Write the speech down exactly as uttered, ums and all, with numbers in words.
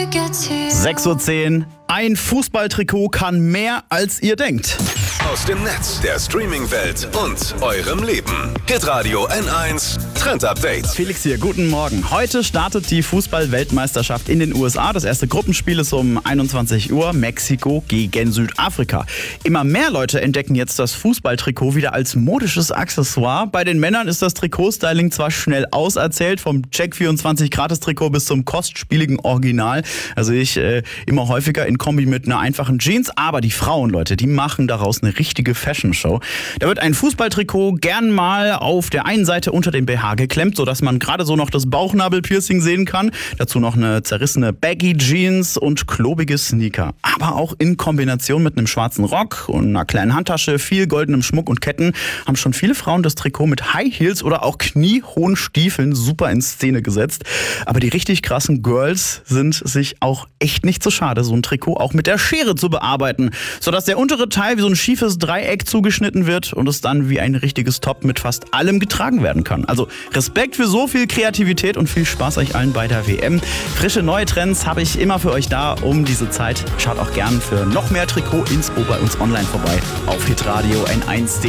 sechs Uhr zehn. Ein Fußballtrikot kann mehr, als ihr denkt. Aus dem Netz, der Streaming-Welt und eurem Leben. Hitradio N eins Trend Update. Felix hier, guten Morgen. Heute startet die Fußball-Weltmeisterschaft in den U S A. Das erste Gruppenspiel ist um einundzwanzig Uhr, Mexiko gegen Südafrika. Immer mehr Leute entdecken jetzt das Fußballtrikot wieder als modisches Accessoire. Bei den Männern ist das Trikotstyling zwar schnell auserzählt, vom Check vierundzwanzig Gratis-Trikot bis zum kostspieligen Original. Also ich äh, immer häufiger in Kombi mit einer einfachen Jeans. Aber die Frauen, Leute, die machen daraus eine richtige Fashion-Show. Da wird ein Fußballtrikot gern mal auf der einen Seite unter dem B H geklemmt, sodass man gerade so noch das Bauchnabelpiercing sehen kann. Dazu noch eine zerrissene Baggy-Jeans und klobige Sneaker. Aber auch in Kombination mit einem schwarzen Rock und einer kleinen Handtasche, viel goldenem Schmuck und Ketten haben schon viele Frauen das Trikot mit High Heels oder auch kniehohen Stiefeln super in Szene gesetzt. Aber die richtig krassen Girls sind sich auch echt nicht so schade, so ein Trikot auch mit der Schere zu bearbeiten, sodass der untere Teil wie so ein schiefes Dreieck zugeschnitten wird und es dann wie ein richtiges Top mit fast allem getragen werden kann. Also Respekt für so viel Kreativität und viel Spaß euch allen bei der W M. Frische neue Trends habe ich immer für euch da um diese Zeit. Schaut auch gern für noch mehr Trikot-Inspo bei uns online vorbei auf hitradio n eins punkt de.